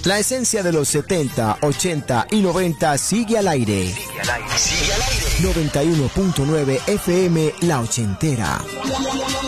La esencia de los 70, 80 y 90 sigue al aire. Sigue al aire. 91.9 FM La Ochentera.